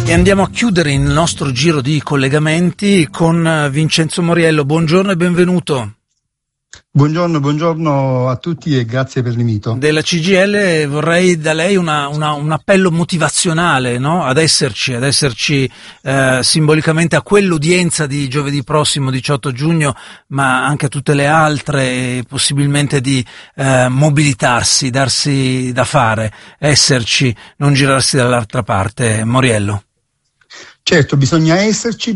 E andiamo a chiudere il nostro giro di collegamenti con Vincenzo Moriello. Buongiorno e benvenuto. Buongiorno a tutti e grazie per l'invito. Della CGIL vorrei da lei un appello motivazionale, no? ad esserci simbolicamente a quell'udienza di giovedì prossimo 18 giugno, ma anche a tutte le altre, possibilmente di mobilitarsi, darsi da fare, esserci, non girarsi dall'altra parte. Moriello. Certo, bisogna esserci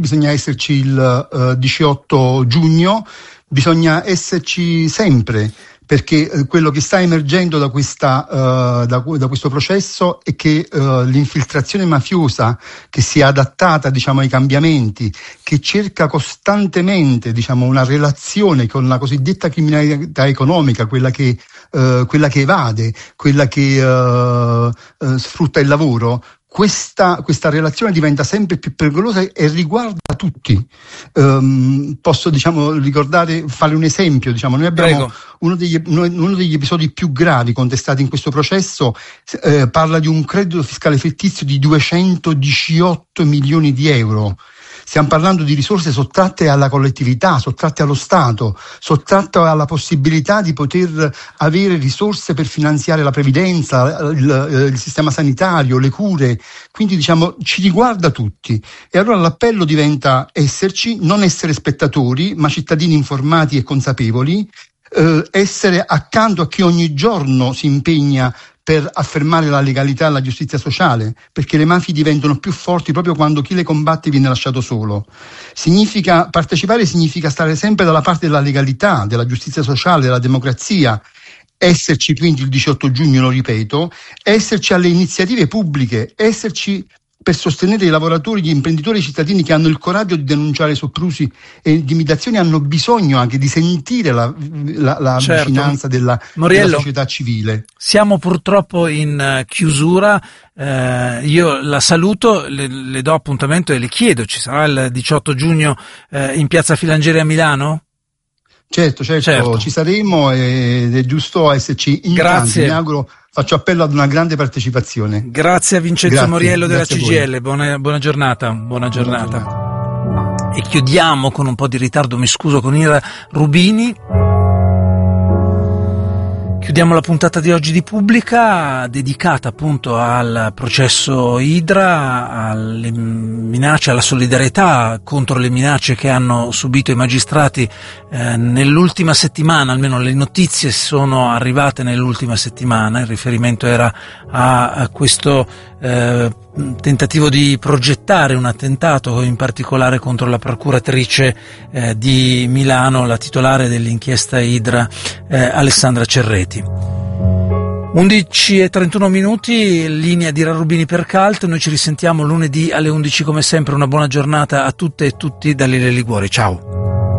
il 18 giugno. Bisogna esserci sempre, perché quello che sta emergendo da questo processo è che l'infiltrazione mafiosa che si è adattata, ai cambiamenti, che cerca costantemente, una relazione con la cosiddetta criminalità economica, quella che evade, quella che sfrutta il lavoro. Questa relazione diventa sempre più pericolosa e riguarda tutti. Posso fare un esempio. Noi abbiamo uno degli episodi più gravi contestati in questo processo, parla di un credito fiscale fittizio di 218 milioni di euro. Stiamo parlando di risorse sottratte alla collettività, sottratte allo Stato, sottratte alla possibilità di poter avere risorse per finanziare la previdenza, il sistema sanitario, le cure. Quindi ci riguarda tutti. E allora l'appello diventa esserci, non essere spettatori, ma cittadini informati e consapevoli, essere accanto a chi ogni giorno si impegna per affermare la legalità e la giustizia sociale, perché le mafie diventano più forti proprio quando chi le combatte viene lasciato solo. Partecipare significa stare sempre dalla parte della legalità, della giustizia sociale, della democrazia. Esserci quindi il 18 giugno, lo ripeto, esserci alle iniziative pubbliche, esserci per sostenere i lavoratori, gli imprenditori e i cittadini che hanno il coraggio di denunciare soprusi e intimidazioni, hanno bisogno anche di sentire la certo. Vicinanza della società civile. Siamo purtroppo in chiusura, io la saluto, le do appuntamento e le chiedo, ci sarà il 18 giugno in Piazza Filangieri a Milano? Certo, ci saremo ed è giusto esserci in Grazie. Tanti. Mi auguro, faccio appello ad una grande partecipazione. Grazie a Vincenzo Moriello della CGIL, buona giornata. E chiudiamo con un po' di ritardo, mi scuso, con Ira Rubini. Chiudiamo la puntata di oggi di Pubblica, dedicata appunto al processo Idra, alle minacce, alla solidarietà contro le minacce che hanno subito i magistrati nell'ultima settimana. Almeno le notizie sono arrivate nell'ultima settimana. Il riferimento era a questo tentativo di progettare un attentato, in particolare contro la procuratrice di Milano, la titolare dell'inchiesta Idra, Alessandra Cerreti. 11:31, linea di Rubini per Cult. Noi ci risentiamo lunedì alle 11 come sempre. Una buona giornata a tutte e tutti da Lele Liguori. Ciao.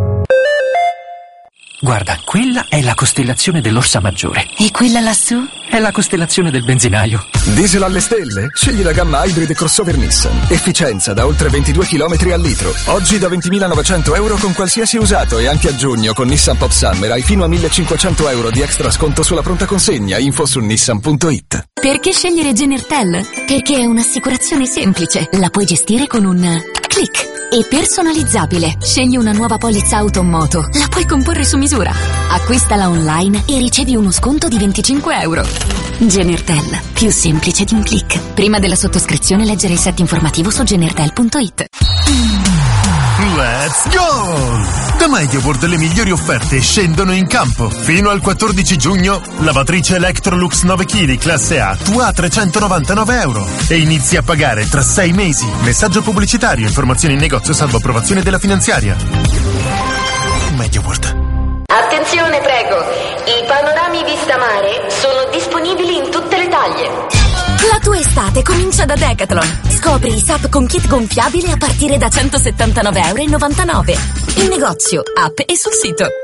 Guarda, quella è la costellazione dell'Orsa Maggiore. E quella lassù? È la costellazione del benzinaio. Diesel alle stelle? Scegli la gamma Hybrid e crossover Nissan. Efficienza da oltre 22 km al litro. Oggi da 20.900 euro con qualsiasi usato, e anche a giugno con Nissan Pop Summer hai fino a 1.500 euro di extra sconto sulla pronta consegna. Info su nissan.it. Perché scegliere Genertel? Perché è un'assicurazione semplice. La puoi gestire con un click. E personalizzabile. Scegli una nuova polizza auto o moto. La puoi comporre su misura. Acquistala online e ricevi uno sconto di 25 euro. Genertel. Più semplice di un click. Prima della sottoscrizione leggere il set informativo su genertel.it. Let's go! Da Mediaworld le migliori offerte scendono in campo. Fino al 14 giugno, lavatrice Electrolux 9 kg classe A, tua a 399 euro. E inizi a pagare tra 6 mesi. Messaggio pubblicitario, informazioni in negozio salvo approvazione della finanziaria. Mediaworld. Attenzione, prego. I panorami vista mare sono disponibili in tutte le taglie. La tua estate comincia da Decathlon. Scopri i SUP con kit gonfiabile a partire da 179,99 euro. In negozio, app e sul sito.